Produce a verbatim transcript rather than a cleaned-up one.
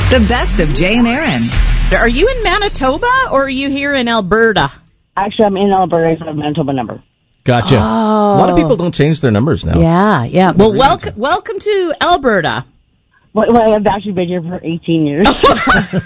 The best of Jay and Aaron. Are you in Manitoba or are you here in Alberta? Actually, I'm in Alberta. I have a Manitoba number. Gotcha. Oh. A lot of people don't change their numbers now. Yeah, yeah. Well, welcome, welcome to Alberta. Well, I've actually been here for eighteen years.